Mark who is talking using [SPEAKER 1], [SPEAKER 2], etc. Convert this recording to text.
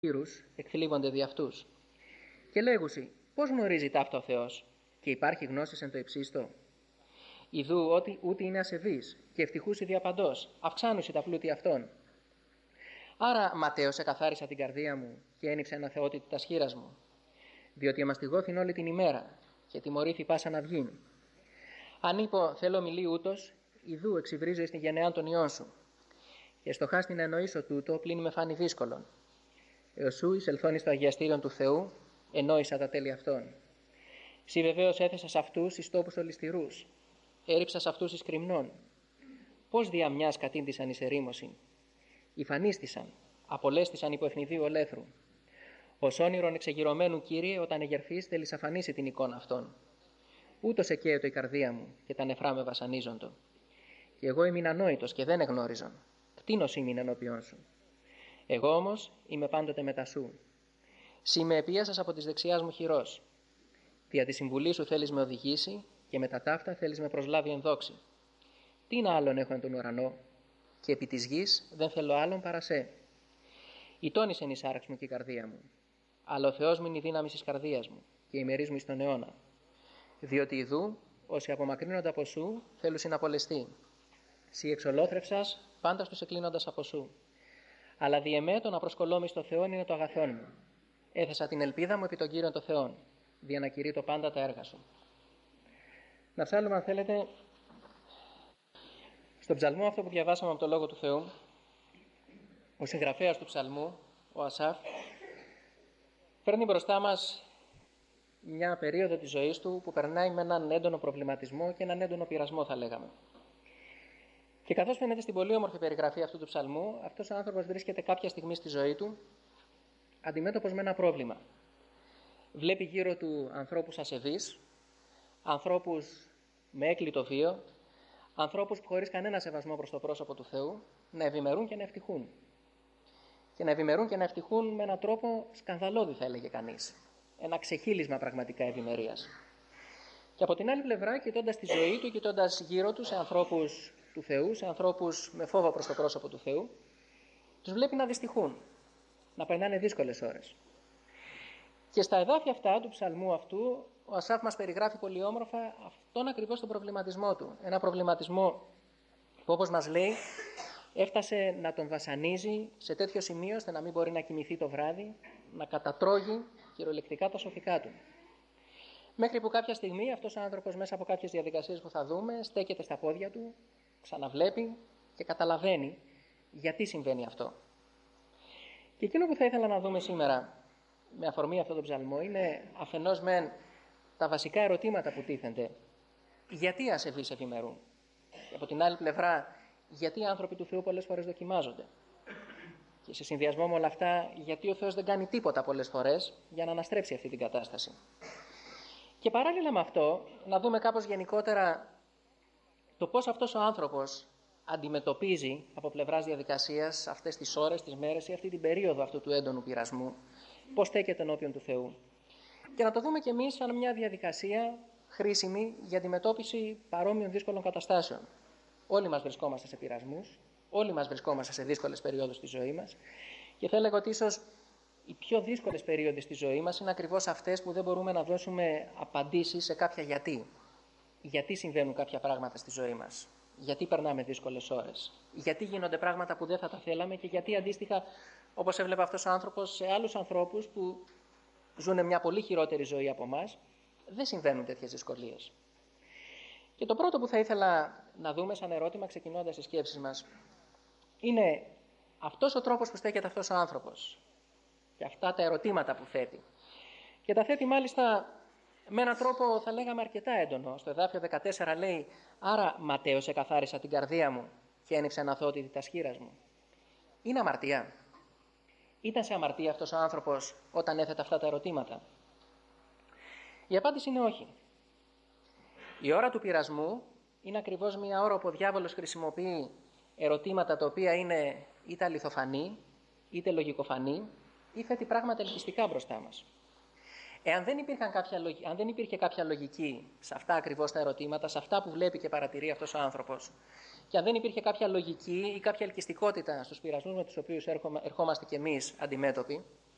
[SPEAKER 1] ήρους εκθλίβονται δι' αυτούς. Και λέγουσι, πώς γνωρίζει ταύτα ο Θεός, και υπάρχει γνώσης εν το υψίστο. Ιδού ότι ούτε είναι ασεβής, και ευτυχούσι διαπαντός, αυξάνουσι τα πλούτη αυτών. Άρα, ματέως εκαθάρισα την καρδία μου και ένιψε αναθεότητη τα σχήρας μου, διότι εμαστιγώθην όλη την ημέρα και τιμωρήθη πάσα να βγήν. Αν είπω, θέλω μιλή ούτως, ιδού εξυβρίζω εις την γενεάν των ιών σου. Και στοχά στην εννοήσω τούτο, πλην με φάνη δύσκολον. Έως σου εισελθώνει στο αγιαστήριον του Θεού, ενόησα τα τέλη αυτών. Συ βεβαίως έθεσα αυτούς εις τόπους ολισθηρούς, έριψα αυτούς εις κρυμνών. Πώς δια μιας κατήντησαν εις ερήμωσιν. Υφανίστησαν, απολέστησαν υπό ευνηδίου ολέθρου. Ως όνειρον εξεγυρωμένου, Κύριε, όταν εγερθείς, θέλεις αφανίσει την εικόνα αυτών. Ούτως εκαίωτο η καρδία μου και τα νεφρά με βασανίζοντο. Και εγώ ήμουν ανόητος και δεν εγνώριζον. Κτίνος ήμουν ενώπιον σου. Εγώ όμως είμαι πάντοτε μετά σου. Συ με επίασας από της δεξιάς μου χειρός. Δια τη συμβουλή σου θέλεις με οδηγήσει και με τα ταύτα θέλεις με προσλάβει εν δόξη. Τι άλλον έχω εν τον ουρανό, και επί της γης δεν θέλω άλλον παρά σε. Ητώνησεν η σάραξ μου και η καρδία μου. Αλλά ο Θεός μου είναι η δύναμη της καρδίας μου και η μερής μου εις τον αιώνα. Διότι ιδού, όσοι απομακρύνονται από σου, θέλουσι να απολεστεί. Συ εξολόθρευσας, πάντα στους εκκλίνοντας από σου. Αλλά δι' εμέ το να προσκολώμη στο Θεό είναι το αγαθόν μου. Έθεσα την ελπίδα μου επί τον Κύριον το Θεόν, δια να κηρύττω πάντα τα έργα σου. Να ψάλουμε, αν θέλετε, στον ψαλμό αυτό που διαβάσαμε από το Λόγο του Θεού, ο συγγραφέας του ψαλμού, ο Ασάφ, φέρνει μπροστά μας μια περίοδο της ζωής του που περνάει με έναν έντονο προβληματισμό και έναν έντονο πειρασμό, θα λέγαμε. Και καθώς φαίνεται στην πολύ όμορφη περιγραφή αυτού του ψαλμού, αυτός ο άνθρωπος βρίσκεται κάποια στιγμή στη ζωή του αντιμέτωπος με ένα πρόβλημα. Βλέπει γύρω του ανθρώπους ασεβείς, ανθρώπους με έκλειτο βίο, ανθρώπους που χωρίς κανένα σεβασμό προς το πρόσωπο του Θεού να ευημερούν και να ευτυχούν. Και να ευημερούν και να ευτυχούν με έναν τρόπο σκανδαλώδη, θα έλεγε κανείς. Ένα ξεχύλισμα πραγματικά ευημερίας. Και από την άλλη πλευρά, κοιτώντας τη ζωή του, κοιτώντας γύρω του σε ανθρώπους του Θεού, σε ανθρώπους με φόβο προς το πρόσωπο του Θεού, τους βλέπει να δυστυχούν, να περνάνε δύσκολες ώρες. Και στα εδάφια αυτά του ψαλμού αυτού, ο Ασάφ μας περιγράφει πολύ όμορφα αυτόν ακριβώς τον προβληματισμό του. Ένα προβληματισμό που, όπως μας λέει, έφτασε να τον βασανίζει σε τέτοιο σημείο ώστε να μην μπορεί να κοιμηθεί το βράδυ, να κατατρώγει κυριολεκτικά τα σωθικά του. Μέχρι που κάποια στιγμή αυτός ο άνθρωπος, μέσα από κάποιες διαδικασίες που θα δούμε, στέκεται στα πόδια του, ξαναβλέπει και καταλαβαίνει γιατί συμβαίνει αυτό. Και εκείνο που θα ήθελα να δούμε σήμερα με αφορμή αυτό το ψαλμό είναι αφενός μεν τα βασικά ερωτήματα που τίθενται. Γιατί οι ασεβείς ευημερούν? Και από την άλλη πλευρά, γιατί οι άνθρωποι του Θεού πολλές φορές δοκιμάζονται? Και σε συνδυασμό με όλα αυτά, γιατί ο Θεός δεν κάνει τίποτα πολλές φορές για να αναστρέψει αυτή την κατάσταση? Και παράλληλα με αυτό, να δούμε κάπως γενικότερα το πώς αυτός ο άνθρωπος αντιμετωπίζει από πλευράς διαδικασίας αυτές τις ώρες, τις μέρες ή αυτή την περίοδο αυτού του έντονου πειρασμού, πώς στέκεται ενώπιον του Θεού. Και να το δούμε κι εμείς σαν μια διαδικασία χρήσιμη για αντιμετώπιση παρόμοιων δύσκολων καταστάσεων. Όλοι μας βρισκόμαστε σε πειρασμούς, όλοι μας βρισκόμαστε σε δύσκολες περιόδους στη ζωή μας και θα έλεγα ότι ίσως οι πιο δύσκολες περίοδοι στη ζωή μας είναι ακριβώς αυτές που δεν μπορούμε να δώσουμε απαντήσεις σε κάποια γιατί. Γιατί συμβαίνουν κάποια πράγματα στη ζωή μας, γιατί περνάμε δύσκολες ώρες, γιατί γίνονται πράγματα που δεν θα τα θέλαμε και γιατί αντίστοιχα, όπως έβλεπε αυτός ο άνθρωπος, σε άλλους ανθρώπους που ζουν μια πολύ χειρότερη ζωή από εμάς, δεν συμβαίνουν τέτοιες δυσκολίες. Και το πρώτο που θα ήθελα να δούμε σαν ερώτημα, ξεκινώντας τις σκέψεις μας, είναι αυτός ο τρόπος που στέκεται αυτός ο άνθρωπος και αυτά τα ερωτήματα που θέτει. Και τα θέτει μάλιστα με έναν τρόπο, θα λέγαμε, αρκετά έντονο. Στο εδάφιο 14 λέει: «Άρα, ματέως εκαθάρισα την καρδία μου και ένιψε αναθεότητη τα σχήρας μου». Είναι αμαρτία? Ήταν σε αμαρτία αυτός ο άνθρωπος όταν έθετε αυτά τα ερωτήματα? Η απάντηση είναι όχι. Η ώρα του πειρασμού είναι ακριβώς μια ώρα όπου ο διάβολος χρησιμοποιεί ερωτήματα τα οποία είναι είτε αληθοφανή, είτε λογικοφανή, ή θέτει πράγματα ελκυστικά μπροστά μας. Εάν δεν υπήρχε κάποια λογική σε αυτά ακριβώς τα ερωτήματα, σε αυτά που βλέπει και παρατηρεί αυτός ο άνθρωπος, και αν δεν υπήρχε κάποια λογική ή κάποια ελκυστικότητα στους πειρασμούς με τους οποίους ερχόμαστε κι εμείς αντιμέτωποι,